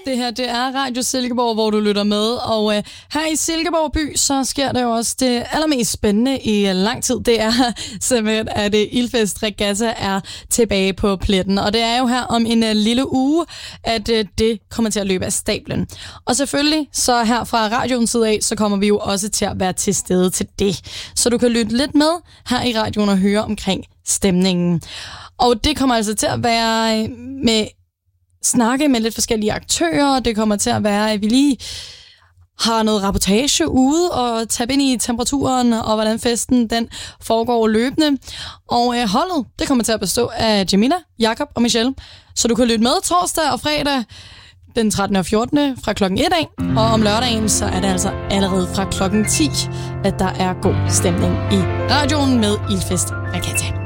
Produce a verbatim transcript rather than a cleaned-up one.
Det her, det er Radio Silkeborg, hvor du lytter med, og øh, her i Silkeborg by, så sker der jo også det allermest spændende i lang tid. Det er simpelthen, at øh, Ildfest Regatta er tilbage på pletten, og det er jo her om en øh, lille uge, at øh, det kommer til at løbe af stablen. Og selvfølgelig, så her fra radioens side af, så kommer vi jo også til at være til stede til det. Så du kan lytte lidt med her i radioen og høre omkring stemningen. Og det kommer altså til at være med snakke med lidt forskellige aktører. Det kommer til at være, at vi lige har noget rapportage ude og tabe ind i temperaturen og hvordan festen den foregår løbende. Og øh, holdet, det kommer til at bestå af Jamila, Jakob og Michelle. Så du kan lytte med torsdag og fredag den trettende og fjortende fra klokken et af. Og om lørdagen, så er det altså allerede fra klokken ti, at der er god stemning i radioen med Ildfest Regatta.